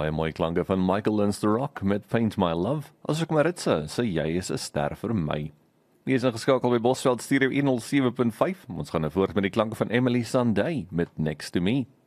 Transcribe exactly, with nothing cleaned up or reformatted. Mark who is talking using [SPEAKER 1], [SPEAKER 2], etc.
[SPEAKER 1] Baie mooi klanke van Michael Lynch the Rock met Paint My Love. As ek maar ritse, sê jy is 'n ster vir my. Jy is ingeskakel by Bosveld Stereo honderd sewe punt vyf. Ons gaan nou voort met die klanke van Emily Sandé met Next to Me.